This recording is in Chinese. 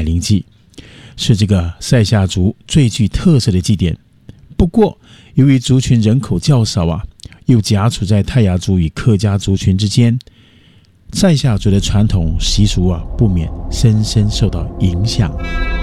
乃灵祭，是这个赛夏族最具特色的祭典。不过由于族群人口较少又夹处在泰雅族与客家族群之间，赛夏族的传统习俗不免深深受到影响。